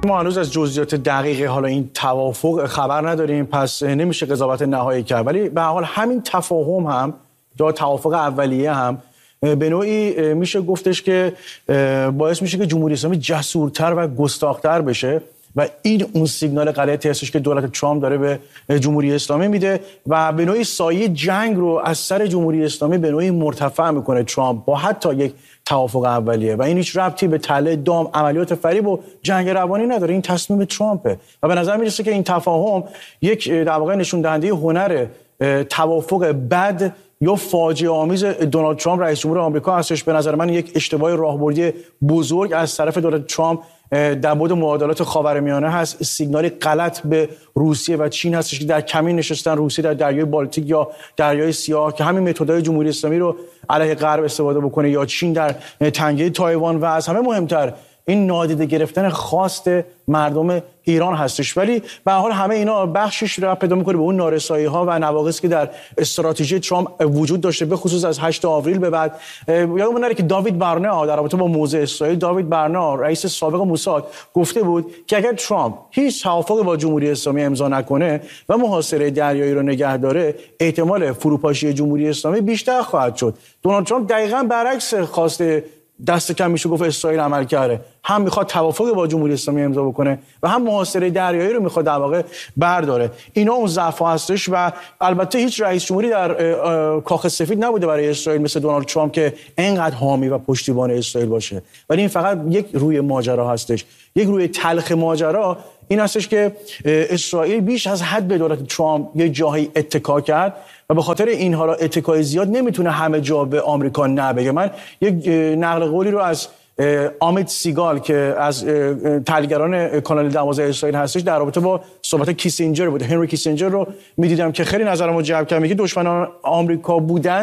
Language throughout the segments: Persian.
ما هنوز از جزئیات دقیق حالا این توافق خبر نداریم، پس نمیشه قضاوت نهایی کرد، ولی به هر حال همین تفاهم هم یا توافق اولیه هم به نوعی میشه گفتش که باعث میشه که جمهوری اسلامی جسورتر و گستاخ‌تر بشه و این اون سیگنال غلطی هستش که دولت ترامپ داره به جمهوری اسلامی میده و به نوعی سایه جنگ رو از سر جمهوری اسلامی به نوعی مرتفع میکنه ترامپ با حتی یک توافق اولیه و این هیچ ربطی به تله دام عملیات فریب و جنگ روانی نداره. این تصمیم ترامپه و به نظر میرسه که این تفاهم یک در واقع نشون دهنده هنر توافق بد یا فاجعه آمیز دونالد ترامپ رئیس جمهور آمریکا هستش. به نظر من یک اشتباه راهبردی بزرگ از طرف دولت ترامپ در مورد معادلات خاورمیانه هست. سیگنالی غلط به روسیه و چین هستش که در کمین نشستن روسیه در دریای بالتیک یا دریای سیاه که همین متدهای جمهوری اسلامی رو علیه غرب استفاده بکنه، یا چین در تنگه تایوان و از همه مهمتر این نادیده گرفتن خواست مردم ایران هستش. ولی به هر حال همه اینا بخشش رو پیدا می‌کنه به اون نارسایی‌ها و نواقصی که در استراتژی ترامپ وجود داشته، به خصوص از 8 آوریل به بعد. یادمون نره که داوید برنا در رابطه با موضوع اسرائیل، داوید برنا رئیس سابق موساد گفته بود که اگر ترامپ هیچ توافقی با جمهوری اسلامی امضا نکنه و محاصره دریایی رو نگه داره، احتمال فروپاشی جمهوری اسلامی بیشتر خواهد شد. دونالد ترامپ دقیقاً برعکس خواسته دست کم میشه گفت اسرائیل عمل کرده، هم میخواد توافق با جمهوری اسلامی امضا بکنه و هم محاصره دریایی رو میخواد در واقع برداره. اینا اون ضعف‌ها هستش و البته هیچ رئیس جمهوری در کاخ سفید نبوده برای اسرائیل مثل دونالد ترامپ که اینقدر حامی و پشتیبان اسرائیل باشه. ولی این فقط یک روی ماجرا هستش. یک روی تلخ ماجرا این هستش که اسرائیل بیش از حد به دولت ترامپ یه جایی اتکا کرد و به خاطر این حالا اتکای زیاد نمیتونه همه جا به آمریکا نه بگه. من یک نقل قولی رو از آمیت سیگال که از تحلیلگران کانال 12 اسرائیل هستش در رابطه با صحبت کیسینجر بود، هنری کیسینجر رو میدیدم که خیلی نظرمو جلب کرد. میگه دشمن آمریکا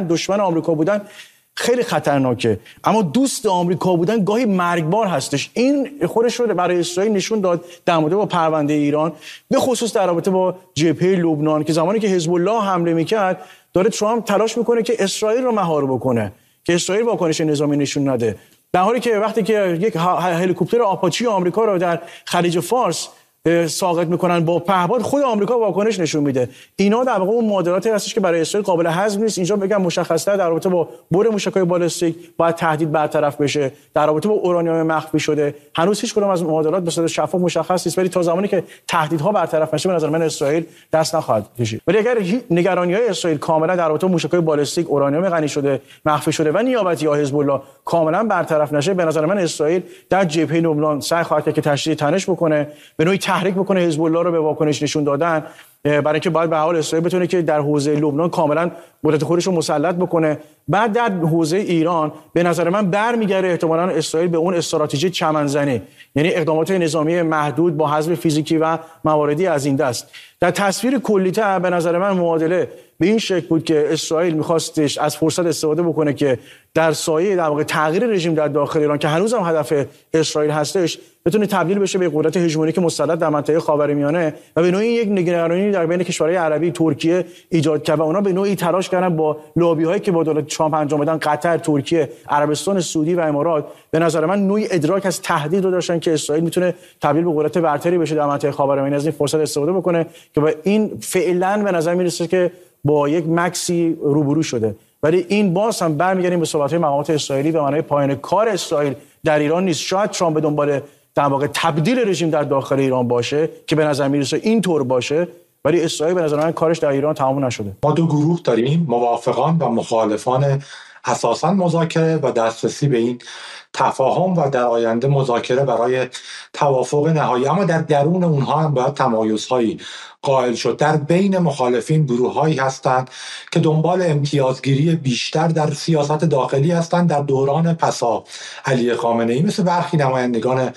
بودن خیلی خطرناکه، اما دوست آمریکا بودن گاهی مرگبار هستش. این خودش رو برای اسرائیل نشون داد در مورد با پرونده ایران، به خصوص در رابطه با جبهه لبنان که زمانی که حزب الله حمله میکرد داره ترامپ تلاش میکنه که اسرائیل رو مهار بکنه، که اسرائیل واکنش نظامی نشون نده، در حالی که وقتی که یک هلیکوپتر آپاچی آمریکا رو در خلیج فارس ساقط میکنن با پهپاد، خود آمریکا واکنش نشون میده. اینا در واقع اون معادلاتی هستش که برای اسرائیل قابل هضم نیست. اینجا بگم مشخص‌تر در رابطه با بر موشک‌های بالستیک باید تهدید برطرف بشه، در رابطه با اورانیوم مخفی شده هنوز هیچ کدوم از معادلات به صورت شفاف مشخص نیست، ولی تا زمانی که تهدیدها برطرف نشه به نظر من اسرائیل دست نخواهد کشید. ولی اگر نگرانی‌های اسرائیل کاملا در رابطه با موشک‌های بالستیک، اورانیوم غنی شده، مخفی شده و نیابتی یا حزب الله کاملا برطرف نشه، به نظر من اسرائیل در جبهه لبنان سعی خواهد کرد که تشدید تنش بکنه، به نوعی تحریک بکنه حزب الله رو به واکنش نشون دادن، برای اینکه باید به حال اسرائیل بتونه که در حوزه لبنان کاملا قدرت خودش رو مسلط بکنه. بعد در حوزه ایران به نظر من برمیگره احتمالاً اسرائیل به اون استراتژی چمنزنی، یعنی اقدامات نظامی محدود با حذف فیزیکی و مواردی از این دست. در تصویر کلی‌تر به نظر من معادله به این شکل بود که اسرائیل می‌خواستش از فرصت استفاده بکنه که در سایه در واقع تغییر رژیم در داخل ایران که هنوز هم هدف اسرائیل هستش بتونه تبدیل بشه به قدرت هژمونیک مسلط در منطقه خاورمیانه و به نوعی یک نگرانی در بین کشورهای عربی، ترکیه ایجاد کرد و اونا به نوعی تلاش کردن با لابی‌هایی که با دولت ترامپ انجام دادن، قطر، ترکیه، عربستان سعودی و امارات، به نظر من نوعی ادراک از تهدید رو داشتن که اسرائیل میتونه تبدیل به قدرت برتری بشه در منطقه خاورمیانه، از این فرصت استفاده بکنه که با این فعلا به نظر میرسه که با یک مکسی روبرو شده. ولی این باز هم برمیگردیم به صحبت‌های مقامات اسرائیلی به معنای پایان کار اسرائیل در ایران نیست. شاید ترامپ به دنبال در واقع تبدیل رژیم در داخل ایران باشه که به نظر میرسه اینطور باشه، ولی اسرائیل به نظر من کارش در ایران تمام نشده. ما دو گروه داریم، موافقان و مخالفان اساساً مذاکره و دسترسی به این تفاهم و در آینده مذاکره برای توافق نهایی، اما در درون اونها هم باید تمایزهایی قائل شد. در بین مخالفین گروه‌هایی هستند که دنبال امتیازگیری بیشتر در سیاست داخلی هستند در دوران پسا علی خامنه‌ای، مثل برخی نمایندگان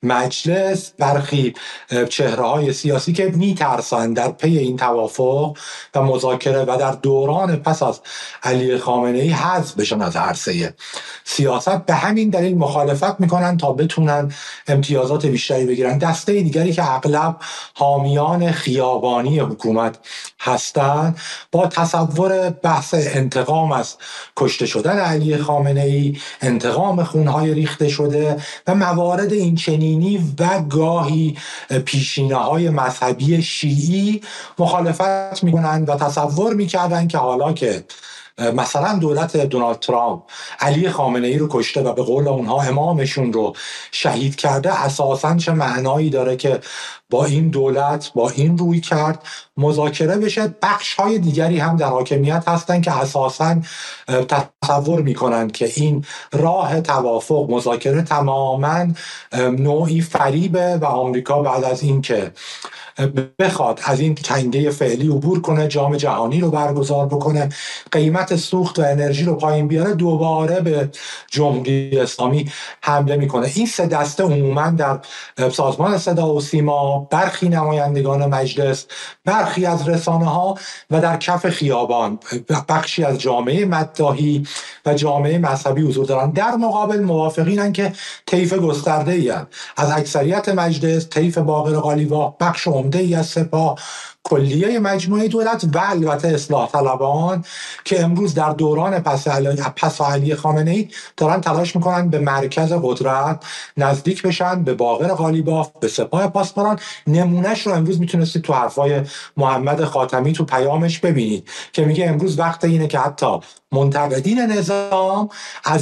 مجلس، برخی چهره‌های سیاسی که می‌ترسند در پی این توافق و مذاکره و در دوران پس از علی خامنه‌ای حذف بشن از عرصه سیاست. به همین دلیل مخالفت میکنن تا بتونن امتیازات بیشتری بگیرن. دسته دیگری که اغلب حامیان خیال خیابانی حکومت هستند با تصور بحث انتقام از کشته شدن علی خامنه‌ای، انتقام خونهای ریخته شده و موارد این چنینی و گاهی پیشینه‌های مذهبی شیعی مخالفت می‌کنند و تصور می‌کردند که حالا که مثلا دولت دونالد ترامپ علی خامنه‌ای رو کشته و به قول اونها امامشون رو شهید کرده، اساساً چه معنایی داره که با این دولت با این روی کرد مذاکره بشه. بخش‌های دیگری هم در حاکمیت هستن که اساساً تصور میکنن که این راه توافق مذاکره تماماً نوعی فریبه و آمریکا بعد از این که بخواد از این تنگه فعلی عبور کنه، جام جهانی رو برگزار بکنه، قیمت سوخت و انرژی رو پایین بیاره، دوباره به جمهوری اسلامی حمله میکنه. این سه دسته عموما در سازمان صدا و سیما، برخی نمایندگان مجلس، برخی از رسانه‌ها و در کف خیابان بخشی از جامعه مداحی و جامعه مذهبی حضور دارن. در مقابل موافقینن که طیف گسترده‌ای از اکثریت مجلس، طیف باقر قالیباف، بخش عمده‌ای از سپاه، کلیه مجموعه دولت و البته اصلاح طلبان که امروز در دوران پس علی خامنه‌ای دارن تلاش میکنن به مرکز قدرت نزدیک بشن، به باقر قالیباف، به سپاه پاسداران. نمونهش رو امروز میتونستید تو حرفای محمد خاتمی تو پیامش ببینید که میگه امروز وقت اینه که حتی منتقدین نظام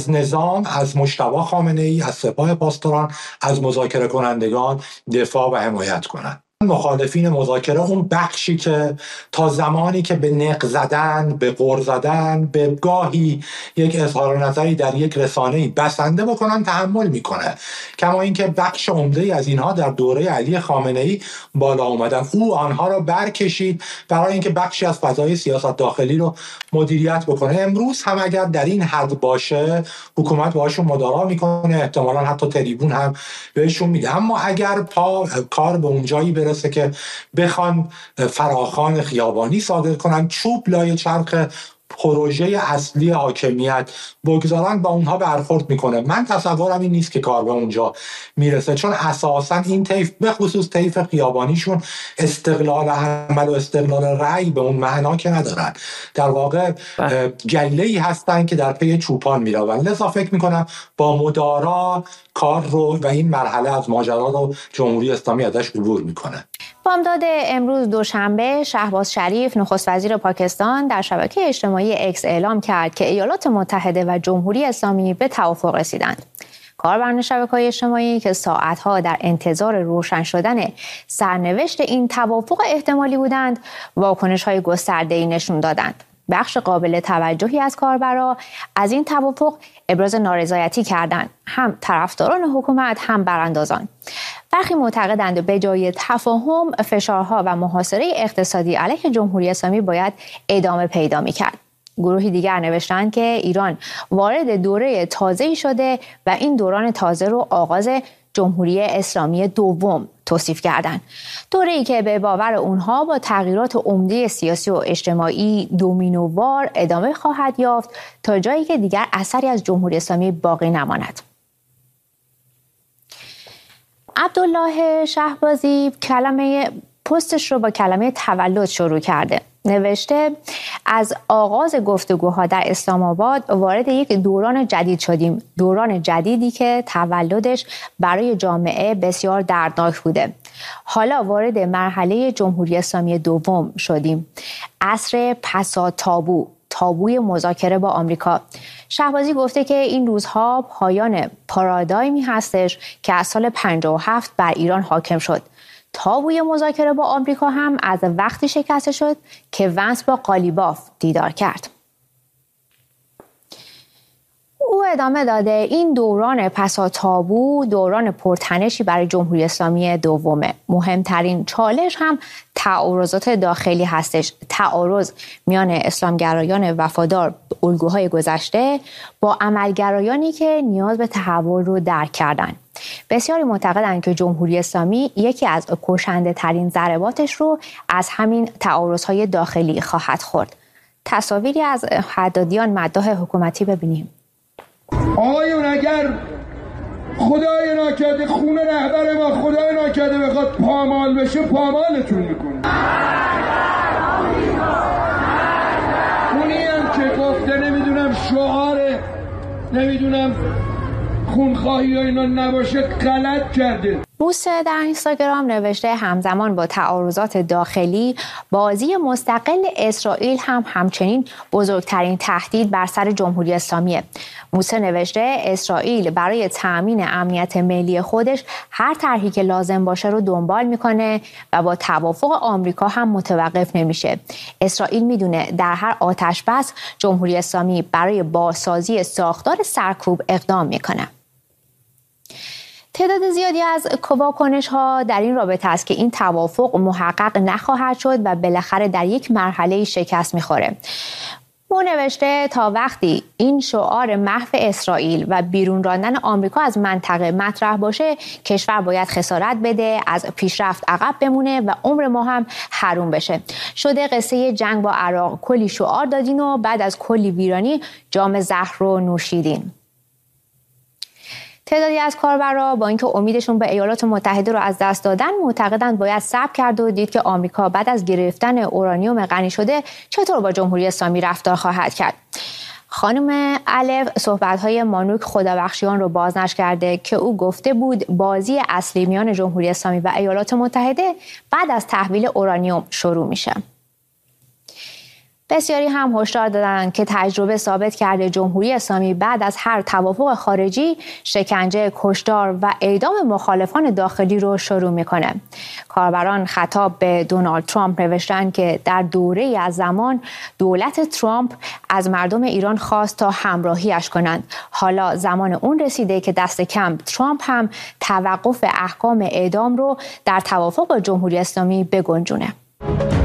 از مجتبی خامنه‌ای، از سپاه پاسداران، از مذاکره کنندگان دفاع و حمایت کنند. مخالفین مذاکره اون بخشی که تا زمانی که به نق زدن، به غر زدن، به گاهی یک اظهار نظری در یک رسانه‌ای بسنده بکنن تحمل میکنه، کما اینکه بخش عمده‌ای از اینها در دوره علی خامنه‌ای بالا اومدن. او آنها را برکشید برای اینکه بخشی از فضای سیاست داخلی رو مدیریت بکنه. امروز هم اگر در این حد باشه حکومت باهاشون مدارا میکنه، احتمالاً حتی تریبون هم بهشون میده. اما اگر کار به اون جایی برسه که بخوان فراخوان خیابانی صادر کنن، چوب لای چرخ پروژه اصلی حاکمیت بگذارن، با اونها برخورد میکنه. من تصورم این نیست که کار به اونجا میرسه، چون اساسا این طیف به خصوص طیف خیابانیشون استقلال عمل و استقلال رأی به اون معنا که ندارن. در واقع گله‌ای هستن که در پی چوپان میرون. لذا فکر میکنم با مدارا کار رو و این مرحله از ماجرا رو جمهوری اسلامی ازش عبور میکنه. بامداد امروز دوشنبه شهباز شریف نخست وزیر پاکستان در شبکه اجتماعی اکس اعلام کرد که ایالات متحده و جمهوری اسلامی به توافق رسیدند. کاربران شبکه‌های اجتماعی که ساعتها در انتظار روشن شدن سرنوشت این توافق احتمالی بودند، واکنش‌های گسترده‌ای نشون دادند. بخش قابل توجهی از کاربران از این توافق ابراز نارضایتی کردند، هم طرفداران حکومت هم براندازان. برخی معتقدند به جای تفاهم، فشارها و محاصره اقتصادی علیه جمهوری اسلامی باید ادامه پیدا می‌کرد. گروهی دیگر نوشتند که ایران وارد دوره تازه‌ای شده و این دوران تازه رو آغاز جمهوری اسلامی دوم توصیف کردند. دوره‌ای که به باور اونها با تغییرات عمده سیاسی و اجتماعی دومینووار ادامه خواهد یافت تا جایی که دیگر اثری از جمهوری اسلامی باقی نماند. عبدالله شهبازی پستش رو با کلمه تولد شروع کرده. نوشته از آغاز گفتگوها در اسلام آباد وارد یک دوران جدید شدیم، دوران جدیدی که تولدش برای جامعه بسیار دردناک بوده. حالا وارد مرحله جمهوری اسلامی دوم شدیم، عصر پسا تابوی مذاکره با آمریکا. شهبازی گفته که این روزها پایان پارادایمی هستش که از سال 57 بر ایران حاکم شد. تابوی مذاکره با آمریکا هم از وقتی شکسته شد که ونس با قالیباف دیدار کرد. او ادامه داده این دوران پسا تابو دوران پرتنشی برای جمهوری اسلامی دومه. مهمترین چالش هم تعارضات داخلی هستش. تعارض میان اسلامگرایان وفادار به الگوهای گذشته با عملگرایانی که نیاز به تحول رو درک کردن. بسیاری معتقدند که جمهوری اسلامی یکی از کشنده ترین ضرباتش رو از همین تعارضهای داخلی خواهد خورد. تصاویری از حدادیان مداح حکومتی ببینیم. آقایون اگر خدای ناکرده خون رهبر ما خدای ناکرده بخواد پامال بشه پامالتون میکنه. اونی هم که گفته نمیدونم شعاره نمیدونم خونخواهی و اینا نباشه غلط کرده. موسه در اینستاگرام نوشته همزمان با تعارضات داخلی، بازی مستقل اسرائیل هم همچنین بزرگترین تهدید بر سر جمهوری اسلامیه. موسه نوشته اسرائیل برای تأمین امنیت ملی خودش هر طرحی که لازم باشه رو دنبال میکنه و با توافق آمریکا هم متوقف نمیشه. اسرائیل میدونه در هر آتش بس جمهوری اسلامی برای بازسازی ساختار سرکوب اقدام میکنه. تعداد زیادی از واکنش‌ها در این رابطه است که این توافق محقق نخواهد شد و بالاخره در یک مرحله شکست می‌خوره. او نوشته تا وقتی این شعار محو اسرائیل و بیرون راندن آمریکا از منطقه مطرح باشه، کشور باید خسارت بده، از پیشرفت عقب بمونه و عمر ما هم حروم بشه. شده قصه جنگ با عراق، کلی شعار دادین و بعد از کلی ویرانی جام زهر رو نوشیدین. تعدادی از کاربرا با اینکه امیدشون به ایالات متحده رو از دست دادن، معتقدند باید صبر کرد و دید که آمریکا بعد از گرفتن اورانیوم غنی شده چطور با جمهوری اسلامی رفتار خواهد کرد. خانم الف صحبت‌های مانوک خدابخشیان رو بازنشر کرده که او گفته بود بازی اصلی میان جمهوری اسلامی و ایالات متحده بعد از تحویل اورانیوم شروع میشه. بسیاری هم هشدار دادند که تجربه ثابت کرده جمهوری اسلامی بعد از هر توافق خارجی شکنجه، کشتار و اعدام مخالفان داخلی رو شروع میکنه. کاربران خطاب به دونالد ترامپ نوشتند که در دوره‌ای از زمان دولت ترامپ از مردم ایران خواست تا همراهیش کنند. حالا زمان اون رسیده که دست کم ترامپ هم توقف احکام اعدام رو در توافق با جمهوری اسلامی بگنجونه.